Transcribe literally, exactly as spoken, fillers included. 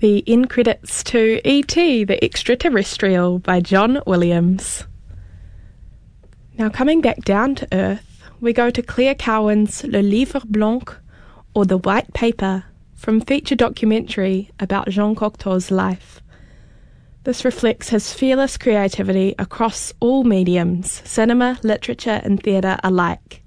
The end credits to E T the Extraterrestrial by John Williams. Now coming back down to Earth, we go to Claire Cowan's Le Livre Blanc, or The White Paper, from feature documentary about Jean Cocteau's life. This reflects his fearless creativity across all mediums, cinema, literature and theatre alike.